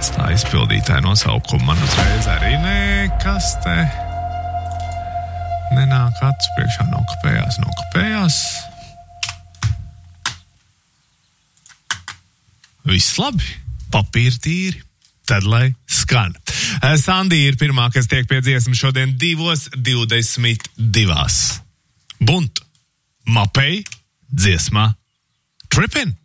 pēc tā izpildītāja nosaukuma man uzreiz arī nekas te nenāk acis priekšā, nokapējās. Viss labi, papīri tīri, tad lai skan. Sandī ir pirmā, kas tiek pie dziesmas šodien 2:22. Bunt, Mapei, dziesmā Trippin'.